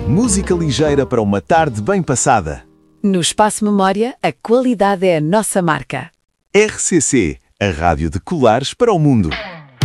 Música ligeira para uma tarde bem passada. No Espaço Memória, a qualidade é a nossa marca. RCC, a rádio de Colares para o mundo.